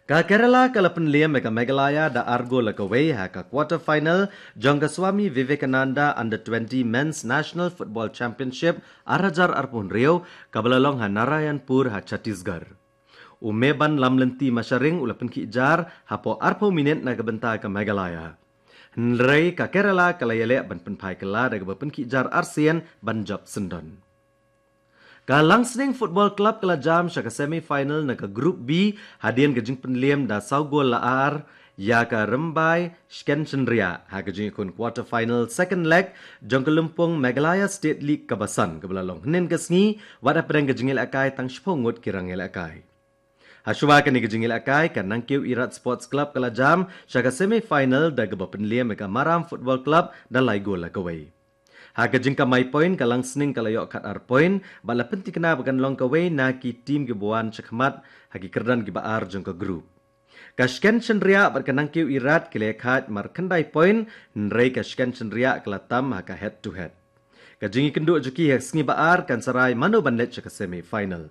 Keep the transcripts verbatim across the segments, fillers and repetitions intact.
Ka Kerala kala penliam meka Meghalaya da Argo lakaway ha ka quarter final jong ka Swami Vivekananda Under twenty Men's National Football Championship Arajar Arpun Rio kabalalong ha Narayanpur ha Chhattisgarh. Umeban lamlenti masyaring ulapan kijar hapo arpo minit na kabenta ka Meghalaya. Nray ka Kerala kala yale ban penpai kala da kabapan kijar Arsian Banjab Sendon. Ka Langsning Football Club kala jam siya ka semi-final na ka Group B hadian ka jing penliam da Saugol Laar ya ka Rembay Shkenshenria ha ka jing kun quarter final second leg jong ka lumpong Meghalaya State League kabasan kabalalong hnen ka sngi wada pedang ka jingil akay tang shpongot kirangil akay. Haswa ka ni ka jingil akay ka Nangkiw Irat Sports Club kala jam siya ka semi-final da ka penliam ka Maram Football Club da Laigo lakaway. Haga jingka may point kalang sning kalayo kat ar point bala penti kena bagan long kaway na ki team gibuan chakmat hagi kerdan gibaar jong ka group. Kashken chendria bat kanang kiw irat kilekhat mar kendai point nrei kashken chendria kalatam haka head to head. Kajingi kendu juki hak sngi baar kan sarai mano banlet ka semi final.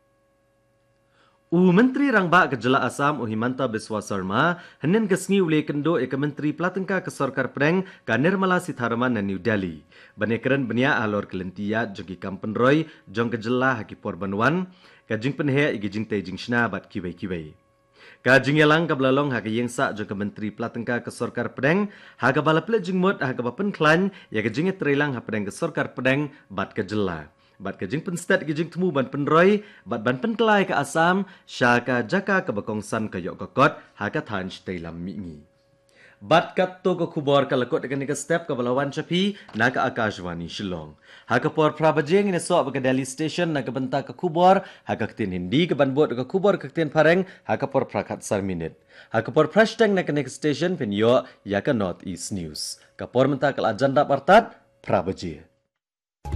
U Menteri Rangba Kejala Asam U Himanta Biswa Sarma henen kesngi ule kendo eka Menteri Pelatengka ke Sarkar Pedang ka Nirmala Sitharaman na New Delhi. Banekeren benia alor kelentiya jogi Kampen Roy jong kejala haki Porbanwan ka jing penhe igi jing te jing shna bat kiwai-kiwai. Ka jing yalang ka belalong haka yengsa jong ka Menteri Pelatengka ke Sarkar Pedang haka balaplet jing mut haka bapen klan ya ka jing trelang ha Pedang ke Sarkar Pedang bat kejala. Bat ka jing penstat ki jing temu ban penroy bat ban penkelai ke Asam syaka jaka ke bakongsan ke yok kokot haka thanj teilam mingi. Bat kat to ko kubor ka lakot dengan ka step ka balawan chapi na ka Akashvani Shillong. Haka por prabajeng ni so ka Delhi station na ka benta ka kubor haka ktin Hindi ka ban bot ka kubor ka ktin pareng haka por prakat sar minute. Haka por prashtang na ka next station pen yo ya ka North East News. Ka por menta ka agenda partat prabaje.